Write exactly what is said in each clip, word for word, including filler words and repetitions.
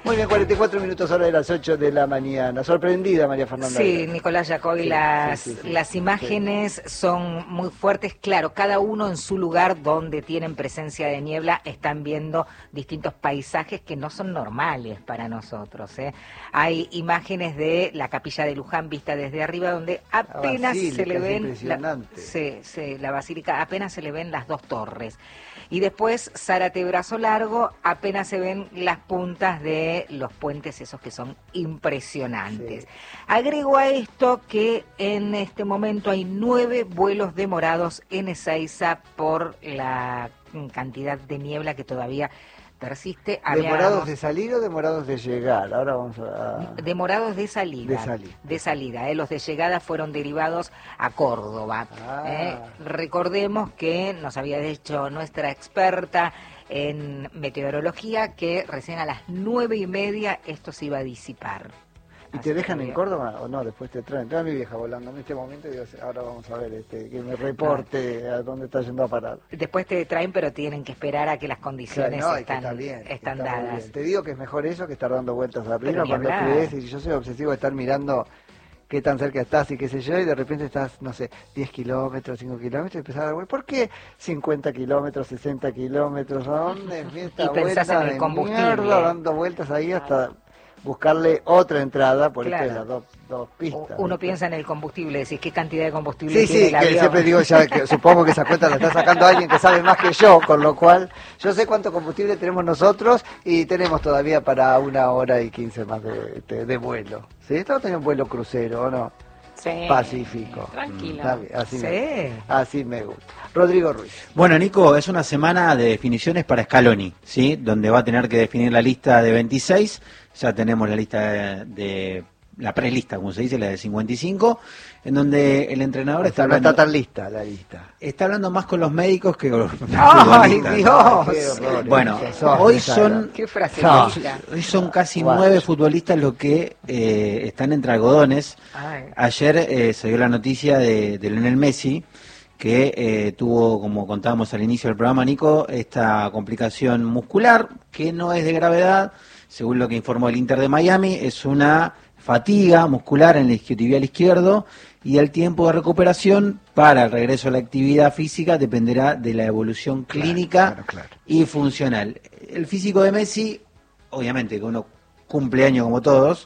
Muy bien, cuarenta y cuatro minutos, hora de las ocho de la mañana. Sorprendida, María Fernanda. Sí, Nicolás Jacobi, sí, las, sí, sí, sí, las imágenes sí. son muy fuertes. Claro, cada uno en su lugar donde tienen presencia de niebla están viendo distintos paisajes que no son normales para nosotros, ¿eh? Hay imágenes de la capilla de Luján vista desde arriba donde apenas se le ven la, se, se, la basílica, apenas se le ven las dos torres. Y después, Zárate Brazo Largo, apenas se ven las puntas de los puentes esos que son impresionantes. Sí. Agrego a esto que en este momento hay nueve vuelos demorados en Ezeiza por la cantidad de niebla que todavía persiste. ¿Demorados Habíamos... de salir o demorados de llegar? Ahora vamos a... Demorados de salida. De salida. De salida, ¿eh? Los de llegada fueron derivados a Córdoba. Ah. ¿eh? Recordemos que nos había dicho nuestra experta en meteorología que recién a las nueve y media esto se iba a disipar. ¿Y te dejan en Córdoba o no? Después te traen. Trae a mi vieja volando en este momento y digo, ahora vamos a ver este, que me reporte a dónde está yendo a parar. Después te traen, pero tienen que esperar a que las condiciones claro, no, están, está bien, están está dadas. Bien. Te digo que es mejor eso que estar dando vueltas arriba cuando ves, y yo soy obsesivo de estar mirando qué tan cerca estás y qué sé yo, y de repente estás, no sé, diez kilómetros, cinco kilómetros, y empezás a dar vueltas. ¿Por qué cincuenta kilómetros, sesenta kilómetros? ¿A dónde? Y pensás en el combustible. Mierda, dando vueltas ahí hasta... buscarle otra entrada por claro. Esto de las dos, dos pistas. Uno ¿viste? Piensa en el combustible, decís qué cantidad de combustible sí, tiene sí, el que avión. Siempre digo, ya que supongo que esa cuenta la está sacando alguien que sabe más que yo, con lo cual yo sé cuánto combustible tenemos nosotros y tenemos todavía para una hora y quince más de, de, de vuelo. ¿Sí? Estamos teniendo un vuelo crucero, ¿o no? Sí. Pacífico. Tranquilo. Mm, así, sí. me, así me gusta. Rodrigo Ruiz. Bueno, Nico, es una semana de definiciones para Scaloni, ¿sí? Donde va a tener que definir la lista de veintiséis. Ya tenemos la lista de, de la prelista, como se dice, la de cincuenta y cinco, en donde el entrenador está no hablando, está tan lista la lista. Está hablando más con los médicos que con los ¡ay, Dios! Horror, bueno, hoy son ¿Qué frase no, hoy son casi wow. nueve futbolistas los que eh, están entre algodones. Ay. Ayer eh, se dio la noticia de, de Lionel Messi, que eh, tuvo, como contábamos al inicio del programa, Nico, esta complicación muscular, que no es de gravedad, según lo que informó el Inter de Miami, es una fatiga muscular en el isquiotibial izquierdo, y el tiempo de recuperación para el regreso a la actividad física dependerá de la evolución clínica claro, claro, claro. y funcional. El físico de Messi, obviamente que uno cumple años como todos,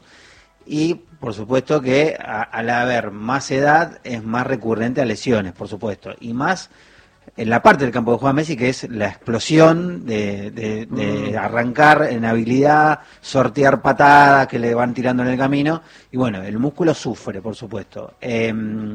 y por supuesto que a, al haber más edad es más recurrente a lesiones, por supuesto, y más en la parte del campo de juego de Messi, que es la explosión de, de, de mm. arrancar en habilidad, sortear patadas que le van tirando en el camino, y bueno, el músculo sufre, por supuesto. Eh,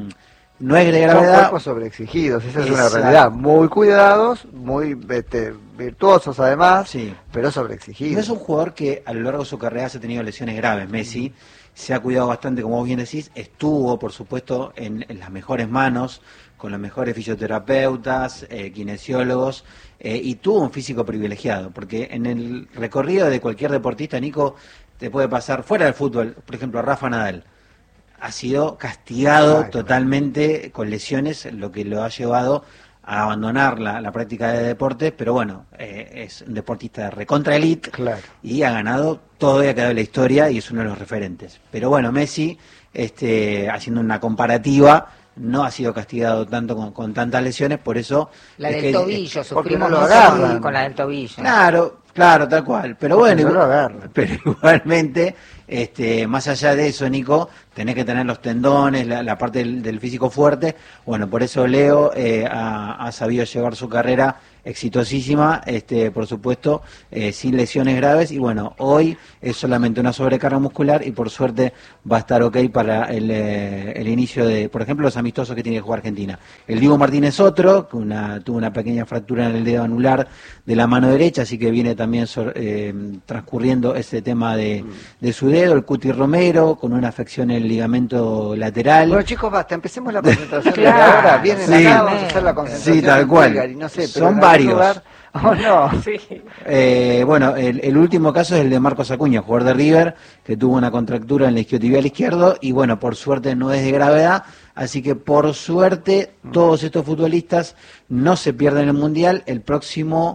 no es de gravedad. Son cuerpos sobreexigidos, esa es una realidad. Muy cuidados, muy este, virtuosos además, sí. pero sobreexigidos. No es un jugador que a lo largo de su carrera ha tenido lesiones graves, Messi. Mm. Se ha cuidado bastante, como vos bien decís, estuvo, por supuesto, en, en las mejores manos, con los mejores fisioterapeutas, eh, kinesiólogos, eh, y tuvo un físico privilegiado, porque en el recorrido de cualquier deportista, Nico, te puede pasar, fuera del fútbol, por ejemplo, Rafa Nadal, ha sido castigado Ay, totalmente con lesiones, lo que lo ha llevado a abandonar la, la práctica de deportes, pero bueno, eh, es un deportista de recontra elite claro. y ha ganado todo y ha quedado en la historia y es uno de los referentes. Pero bueno, Messi, este, haciendo una comparativa, no ha sido castigado tanto con, con tantas lesiones, por eso... La es del que, tobillo, es, sufrimos no con, con la del tobillo. Claro, claro, tal cual. Pero bueno, no igual, pero igualmente, este, más allá de eso, Nico, tenés que tener los tendones, la, la parte del, del físico fuerte. Bueno, por eso Leo eh, ha, ha sabido llevar su carrera exitosísima, este, por supuesto, eh, sin lesiones graves, y bueno, hoy es solamente una sobrecarga muscular y por suerte va a estar ok para el, eh, el inicio de, por ejemplo, los amistosos que tiene que jugar Argentina. El Diego Martínez otro, que una, tuvo una pequeña fractura en el dedo anular de la mano derecha, así que viene también eh, transcurriendo ese tema de, de su dedo. El Cuti Romero, con una afección en el ligamento lateral. Bueno, chicos, basta, empecemos la presentación claro, de ahora. Vienen sí, acá, vamos a hacer la concentración. Sí, tal cual. Y no sé, pero son varios. Lugar, oh, no. Sí. Eh, bueno, el, el último caso es el de Marcos Acuña, jugador de River, que tuvo una contractura en el isquiotibial izquierdo y bueno, por suerte no es de gravedad, así que por suerte todos estos futbolistas no se pierden el Mundial. El próximo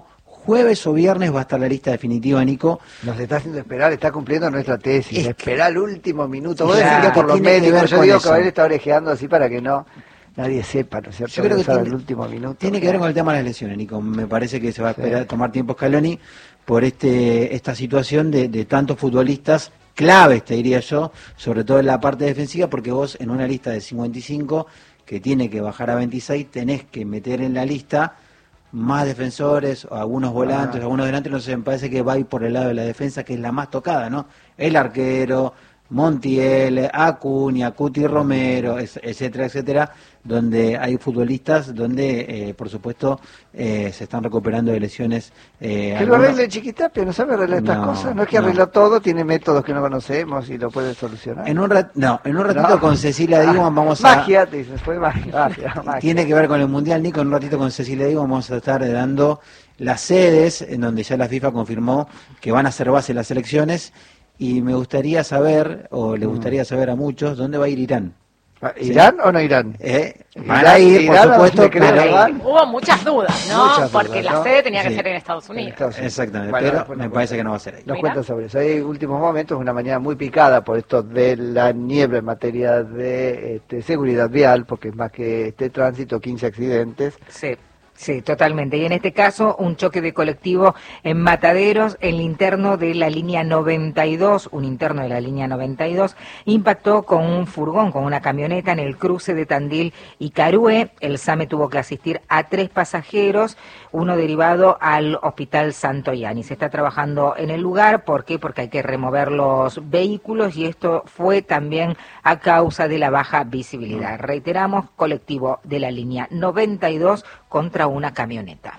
jueves o viernes va a estar la lista definitiva, Nico. Nos está haciendo esperar, está cumpliendo nuestra tesis, es esperar el último minuto. Vos claro, decís que por los médicos, yo digo eso. Que él está orejeando así para que no nadie sepa, ¿no es cierto? Yo creo que tiene, el último minuto. Tiene que ver con el tema de las lesiones, Nico. Me parece que se va a esperar sí. tomar tiempo Scaloni por este esta situación de, de tantos futbolistas claves, te diría yo, sobre todo en la parte defensiva, porque vos en una lista de cincuenta y cinco que tiene que bajar a veintiséis, tenés que meter en la lista más defensores, o algunos volantes, ah. algunos delanteros. Entonces me parece que va a ir por el lado de la defensa, que es la más tocada, ¿no? El arquero, Montiel, Acuña, Cuti Romero, etcétera, etcétera, donde hay futbolistas donde, eh, por supuesto, eh, se están recuperando de lesiones. Eh, que lo arregle Chiquitapia, no sabe arreglar estas no, cosas, no es que arregla no. todo, tiene métodos que no conocemos y lo puede solucionar. En un rat, no, en un ratito no. con Cecilia Digo vamos a... Magia, te dices, fue magia, magia, magia. Tiene que ver con el Mundial, Nico, en un ratito con Cecilia Digo vamos a estar dando las sedes, en donde ya la FIFA confirmó que van a ser base las elecciones. Y me gustaría saber, o le gustaría saber a muchos, ¿dónde va a ir Irán? ¿Irán ¿Sí? o no Irán? Eh, van a ir, por supuesto, pero... Hubo muchas dudas, ¿no? Muchas Porque dudas, la ¿no? sede tenía que sí. ser en Estados Unidos. En Estados Unidos. Exactamente, bueno, pero me parece que no va a ser ahí. Nos cuentan sobre eso. Hay últimos momentos, una mañana muy picada por esto de la niebla en materia de este, seguridad vial, porque es más que este tránsito, quince accidentes. Sí. Sí, totalmente. Y en este caso, un choque de colectivo en Mataderos, el interno de la línea noventa y dos, un interno de la línea noventa y dos, impactó con un furgón, con una camioneta en el cruce de Tandil y Carué. El SAME tuvo que asistir a tres pasajeros, uno derivado al Hospital Santoyani. Se está trabajando en el lugar, ¿por qué? Porque hay que remover los vehículos y esto fue también a causa de la baja visibilidad. Reiteramos, colectivo de la línea noventa y dos contra una camioneta.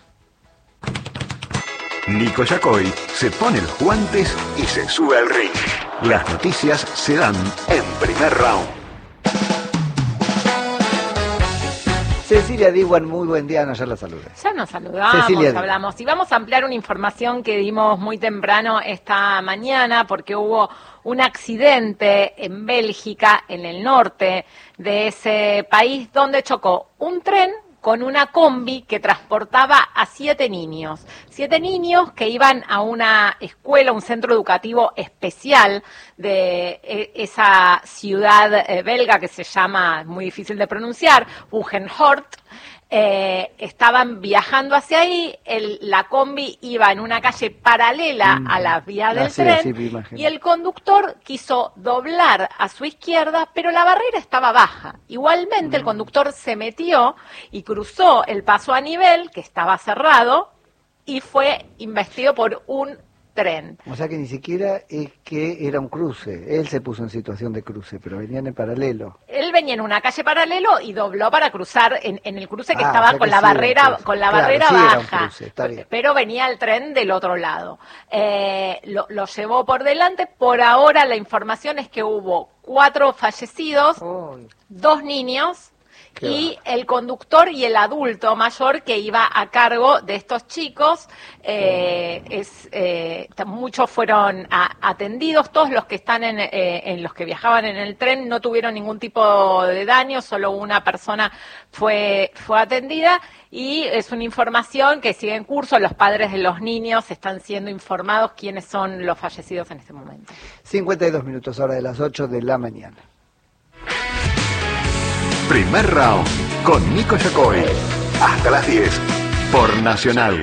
Nico Yacoy se pone los guantes y se sube al ring. Las noticias se dan en Primer Round. Cecilia Diwan, muy buen día, no, ya la saludé. Ya nos saludamos, Cecilia hablamos. Y vamos a ampliar una información que dimos muy temprano esta mañana, porque hubo un accidente en Bélgica, en el norte de ese país, donde chocó un tren con una combi que transportaba a siete niños. Siete niños que iban a una escuela, un centro educativo especial de esa ciudad belga que se llama, muy difícil de pronunciar, Bugenholt. Eh, estaban viajando hacia ahí, el, la combi iba en una calle paralela mm. a la vía del así, tren así y el conductor quiso doblar a su izquierda, pero la barrera estaba baja. Igualmente mm. el conductor se metió y cruzó el paso a nivel, que estaba cerrado, y fue embestido por un tren. O sea que ni siquiera es que era un cruce, él se puso en situación de cruce, pero venían en paralelo. Él venía en una calle paralelo y dobló para cruzar en, en el cruce que ah, estaba o sea con, que la sí, barrera, con la claro, barrera sí baja, cruce, pero venía el tren del otro lado. Eh, lo, lo llevó por delante. Por ahora la información es que hubo cuatro fallecidos, oh. dos niños, Qué y va. el conductor y el adulto mayor que iba a cargo de estos chicos. Eh, es, eh, muchos fueron a, atendidos, todos los que están en, eh, en los que viajaban en el tren no tuvieron ningún tipo de daño, solo una persona fue, fue atendida, y es una información que sigue en curso. Los padres de los niños están siendo informados quiénes son los fallecidos en este momento. cincuenta y dos minutos, hora de las ocho de la mañana. Primer Round con Nico Yacoy. Hasta las diez por Nacional.